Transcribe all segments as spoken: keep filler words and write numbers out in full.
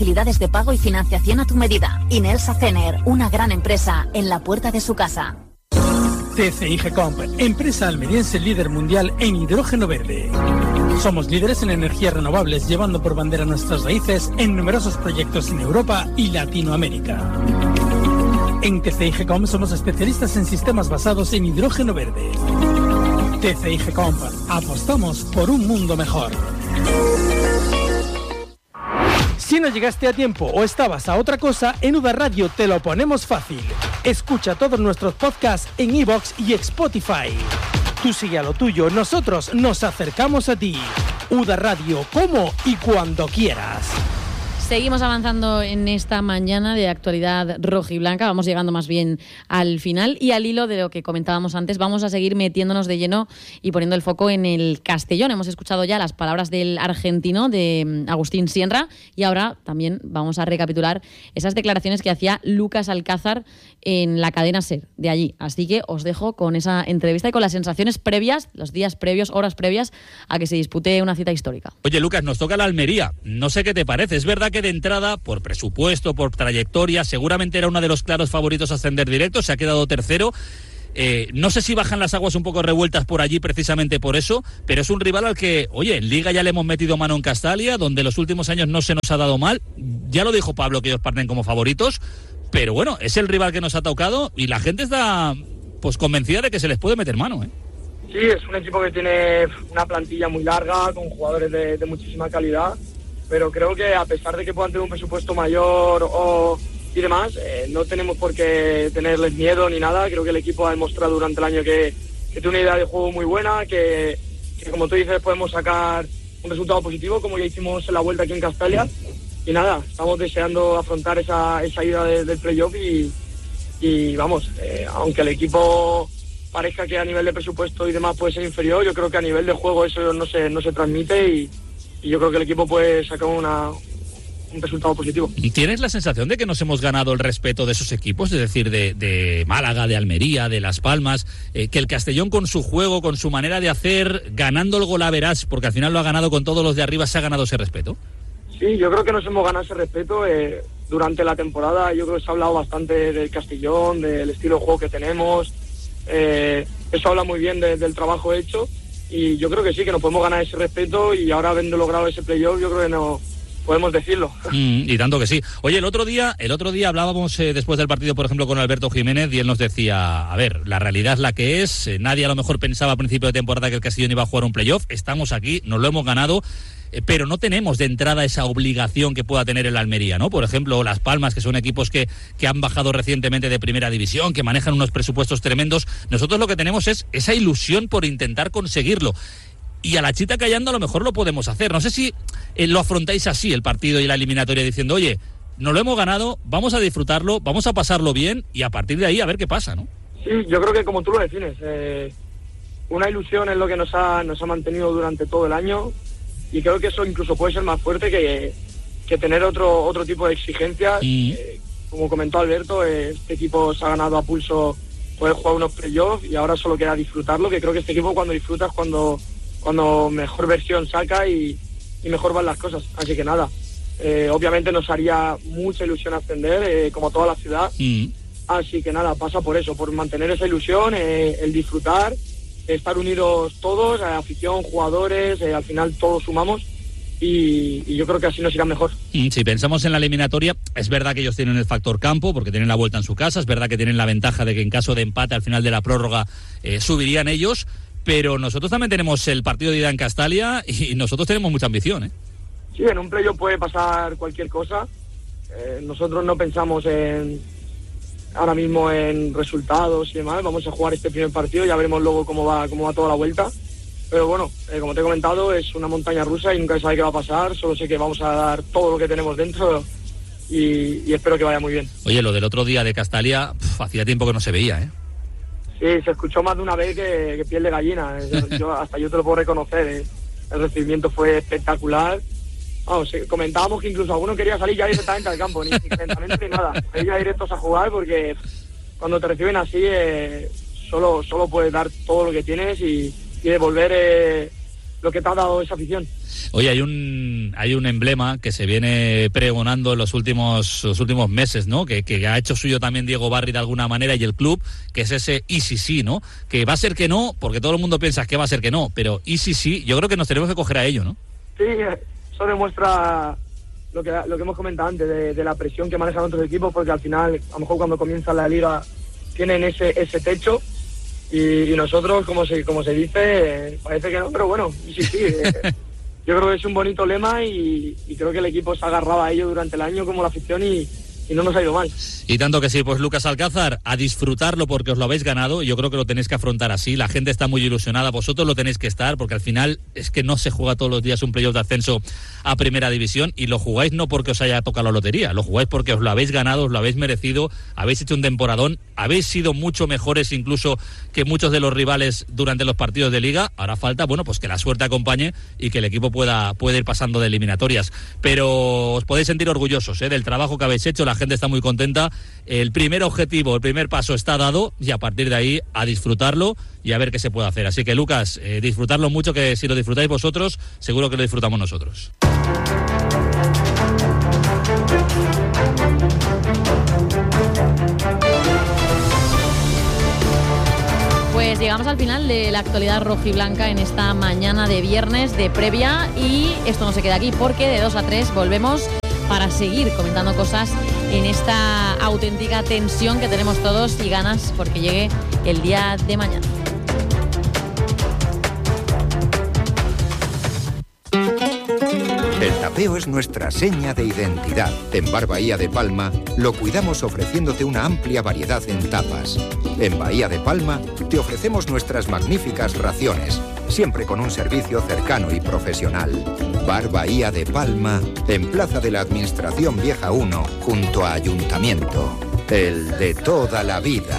Facilidades de pago y financiación a tu medida. Inelsa Cener, una gran empresa en la puerta de su casa. T C I Gecomp, empresa almeriense líder mundial en hidrógeno verde. Somos líderes en energías renovables, llevando por bandera nuestras raíces en numerosos proyectos en Europa y Latinoamérica. En T C I Gecomp somos especialistas en sistemas basados en hidrógeno verde. T C I Gecomp, apostamos por un mundo mejor. Si no llegaste a tiempo o estabas a otra cosa, en U D A Radio te lo ponemos fácil. Escucha todos nuestros podcasts en iVoox y Spotify. Tú sigue a lo tuyo, nosotros nos acercamos a ti. U D A Radio, como y cuando quieras. Seguimos avanzando en esta mañana de actualidad rojiblanca, vamos llegando más bien al final y al hilo de lo que comentábamos antes, vamos a seguir metiéndonos de lleno y poniendo el foco en el Castellón. Hemos escuchado ya las palabras del argentino, de Agustín Sienra, y ahora también vamos a recapitular esas declaraciones que hacía Lucas Alcázar en la cadena SER de allí. Así que os dejo con esa entrevista y con las sensaciones previas, los días previos, horas previas a que se dispute una cita histórica. Oye, Lucas, nos toca la Almería. No sé qué te parece, es verdad que de entrada, por presupuesto, por trayectoria, seguramente era uno de los claros favoritos a ascender directo, se ha quedado tercero. Eh, no sé si bajan las aguas un poco revueltas por allí precisamente por eso, pero es un rival al que, oye, en Liga ya le hemos metido mano en Castalia, donde los últimos años no se nos ha dado mal. Ya lo dijo Pablo que ellos parten como favoritos, pero bueno, es el rival que nos ha tocado y la gente está pues convencida de que se les puede meter mano, ¿eh? Sí, es un equipo que tiene una plantilla muy larga, con jugadores de, de muchísima calidad, pero creo que a pesar de que puedan tener un presupuesto mayor o, y demás, eh, no tenemos por qué tenerles miedo ni nada. Creo que el equipo ha demostrado durante el año que, que tiene una idea de juego muy buena, que, que como tú dices podemos sacar un resultado positivo, como ya hicimos en la vuelta aquí en Castalia. Y nada, estamos deseando afrontar esa, esa ida de, del playoff y, y vamos, eh, aunque el equipo parezca que a nivel de presupuesto y demás puede ser inferior, yo creo que a nivel de juego eso no se, no se transmite y Y yo creo que el equipo puede sacar una, un resultado positivo. ¿Tienes la sensación de que nos hemos ganado el respeto de esos equipos? Es decir, de, de Málaga, de Almería, de Las Palmas, eh, que el Castellón con su juego, con su manera de hacer, ganando el golaveras, porque al final lo ha ganado con todos los de arriba, ¿se ha ganado ese respeto? Sí, yo creo que nos hemos ganado ese respeto. Eh, durante la temporada yo creo que se ha hablado bastante del Castellón, del estilo de juego que tenemos. Eh, eso habla muy bien de, del trabajo hecho. Y yo creo que sí, que nos podemos ganar ese respeto y ahora habiendo logrado ese playoff, yo creo que no podemos decirlo. Mm, y tanto que sí. Oye, el otro día, el otro día hablábamos eh, después del partido, por ejemplo, con Alberto Jiménez y él nos decía, a ver, la realidad es la que es, eh, nadie a lo mejor pensaba a principio de temporada que el Castellón iba a jugar un playoff, estamos aquí, nos lo hemos ganado, eh, pero no tenemos de entrada esa obligación que pueda tener el Almería, ¿no? Por ejemplo, Las Palmas, que son equipos que, que han bajado recientemente de primera división, que manejan unos presupuestos tremendos. Nosotros lo que tenemos es esa ilusión por intentar conseguirlo. Y a la chita callando a lo mejor lo podemos hacer. No sé si eh, lo afrontáis así el partido y la eliminatoria diciendo, oye, nos lo hemos ganado, vamos a disfrutarlo, vamos a pasarlo bien y a partir de ahí a ver qué pasa, ¿no? Sí, yo creo que como tú lo defines, eh, una ilusión es lo que nos ha, nos ha mantenido durante todo el año y creo que eso incluso puede ser más fuerte que, que tener otro, otro tipo de exigencias. Mm. Eh, como comentó Alberto, eh, este equipo se ha ganado a pulso poder jugar unos playoffs y ahora solo queda disfrutarlo, que creo que este equipo cuando disfrutas cuando cuando mejor versión saca y, y mejor van las cosas. Así que nada, eh, obviamente nos haría mucha ilusión ascender, eh, como toda la ciudad. Mm. Así que nada, pasa por eso, por mantener esa ilusión, eh, el disfrutar, estar unidos todos, eh, afición, jugadores, eh, al final todos sumamos. Y, y yo creo que así nos irá mejor. Si pensamos en la eliminatoria, es verdad que ellos tienen el factor campo, porque tienen la vuelta en su casa, es verdad que tienen la ventaja de que en caso de empate al final de la prórroga eh, subirían ellos, pero nosotros también tenemos el partido de ida en Castalia y nosotros tenemos mucha ambición, ¿eh? Sí, en un playoff puede pasar cualquier cosa. Eh, nosotros no pensamos en ahora mismo en resultados y demás. Vamos a jugar este primer partido, ya veremos luego cómo va cómo va toda la vuelta. Pero bueno, eh, como te he comentado, es una montaña rusa y nunca se sabe qué va a pasar. Solo sé que vamos a dar todo lo que tenemos dentro y, y espero que vaya muy bien. Oye, lo del otro día de Castalia, pf, hacía tiempo que no se veía, ¿eh? Sí, se escuchó más de una vez que, que piel de gallina. Yo, hasta yo te lo puedo reconocer. ¿eh? El recibimiento fue espectacular. Vamos, comentábamos que incluso alguno quería salir ya directamente al campo, ni calentamiento ni nada. Ellos directos a jugar porque cuando te reciben así, eh, solo, solo puedes dar todo lo que tienes y, y devolver eh, lo que te ha dado esa afición. Oye, hay un hay un emblema que se viene pregonando en los últimos los últimos meses, ¿no? Que, que ha hecho suyo también Diego Barry de alguna manera y el club, que es ese y sí sí, ¿no? Que va a ser que no, porque todo el mundo piensa que va a ser que no, pero y sí sí, yo creo que nos tenemos que coger a ello, ¿no? Sí, eso demuestra lo que lo que hemos comentado antes de, de la presión que manejan otros equipos, porque al final, a lo mejor cuando comienza la liga tienen ese ese techo. Y, y nosotros, como se como se dice, eh, parece que no, pero bueno, sí, sí. Eh, yo creo que es un bonito lema y, y creo que el equipo se ha agarrado a ello durante el año como la afición y, y no nos ha ido mal. Y tanto que sí, pues Lucas Alcázar, a disfrutarlo porque os lo habéis ganado. Yo creo que lo tenéis que afrontar así. La gente está muy ilusionada, vosotros lo tenéis que estar, porque al final es que no se juega todos los días un playoff de ascenso a primera división y lo jugáis no porque os haya tocado la lotería, lo jugáis porque os lo habéis ganado, os lo habéis merecido, habéis hecho un temporadón, habéis sido mucho mejores incluso que muchos de los rivales durante los partidos de liga. Ahora falta, bueno, pues que la suerte acompañe y que el equipo pueda, pueda ir pasando de eliminatorias. Pero os podéis sentir orgullosos, ¿eh?, del trabajo que habéis hecho, la gente está muy contenta. El primer objetivo, el primer paso está dado y a partir de ahí a disfrutarlo y a ver qué se puede hacer. Así que Lucas, eh, disfrutarlo mucho, que si lo disfrutáis vosotros, seguro que lo disfrutamos nosotros. Pues llegamos al final de la actualidad rojiblanca en esta mañana de viernes de previa y esto no se queda aquí porque de dos a tres volvemos para seguir comentando cosas en esta auténtica tensión que tenemos todos y ganas porque llegue el día de mañana. El tapeo es nuestra seña de identidad. En Bar Bahía de Palma lo cuidamos ofreciéndote una amplia variedad en tapas. En Bahía de Palma te ofrecemos nuestras magníficas raciones, siempre con un servicio cercano y profesional. Bar Bahía de Palma, en Plaza de la Administración Vieja uno, junto a Ayuntamiento. El de toda la vida.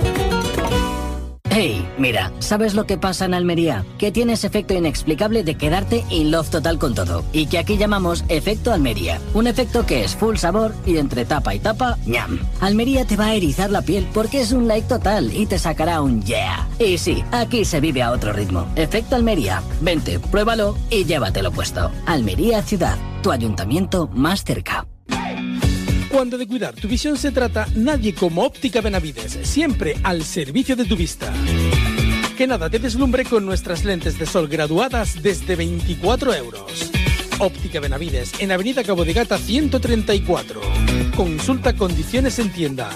Hey, mira, ¿sabes lo que pasa en Almería? Que tienes efecto inexplicable de quedarte in love total con todo. Y que aquí llamamos efecto Almería. Un efecto que es full sabor y entre tapa y tapa, ñam. Almería te va a erizar la piel porque es un like total y te sacará un yeah. Y sí, aquí se vive a otro ritmo. Efecto Almería. Vente, pruébalo y llévatelo puesto. Almería Ciudad, tu ayuntamiento más cerca. Cuando de cuidar tu visión se trata, nadie como Óptica Benavides, siempre al servicio de tu vista. Que nada te deslumbre con nuestras lentes de sol graduadas desde veinticuatro euros. Óptica Benavides, en Avenida Cabo de Gata ciento treinta y cuatro. Consulta condiciones en tienda.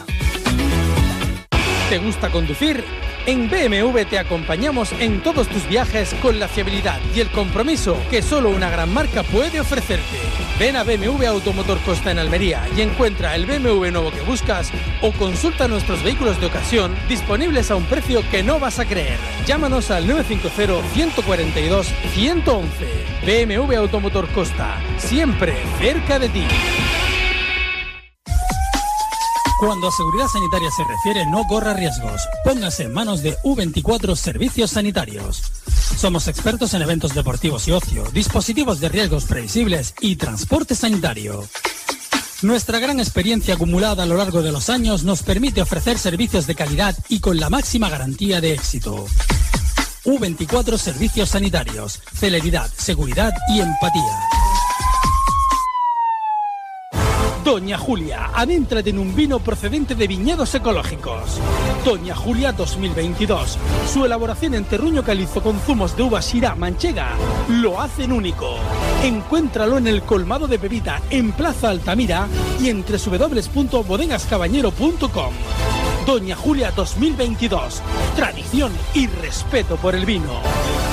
¿Te gusta conducir? En B M W te acompañamos en todos tus viajes con la fiabilidad y el compromiso que solo una gran marca puede ofrecerte. Ven a B M W Automotor Costa en Almería y encuentra el B M W nuevo que buscas o consulta nuestros vehículos de ocasión disponibles a un precio que no vas a creer. Llámanos al nueve cinco cero, uno cuatro dos, uno uno uno. B M W Automotor Costa, siempre cerca de ti. Cuando a seguridad sanitaria se refiere, no corra riesgos. Póngase en manos de U veinticuatro Servicios Sanitarios. Somos expertos en eventos deportivos y ocio, dispositivos de riesgos previsibles y transporte sanitario. Nuestra gran experiencia acumulada a lo largo de los años nos permite ofrecer servicios de calidad y con la máxima garantía de éxito. U veinticuatro Servicios Sanitarios. Celeridad, seguridad y empatía. Doña Julia, adéntrate en un vino procedente de viñedos ecológicos. Doña Julia dos mil veintidós. Su elaboración en terruño calizo con zumos de uva Syrah manchega lo hacen único. Encuéntralo en el colmado de Pepita en Plaza Altamira y en doble u doble u doble u punto bodegas cabañero punto com. Doña Julia dos mil veintidós. Tradición y respeto por el vino.